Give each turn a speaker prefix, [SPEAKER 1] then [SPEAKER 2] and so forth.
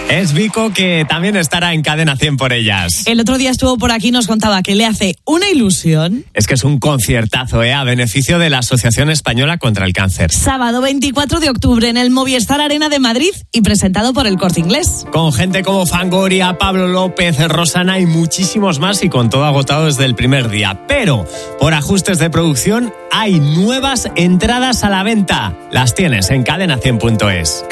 [SPEAKER 1] Es Vico, que también estará en Cadena 100 por ellas.
[SPEAKER 2] El otro día estuvo por aquí y nos contaba que le hace una ilusión.
[SPEAKER 1] Es que es un conciertazo, a beneficio de la Asociación Española contra el Cáncer.
[SPEAKER 2] Sábado 24 de octubre en el Movistar Arena de Madrid y presentado por El Corte Inglés.
[SPEAKER 1] Con gente como Fangoria, Pablo López, Rosana y muchísimos más, y con todo agotado desde el primer día. Pero por ajustes de producción hay nuevas entradas a la venta. Las tienes en cadena100.es.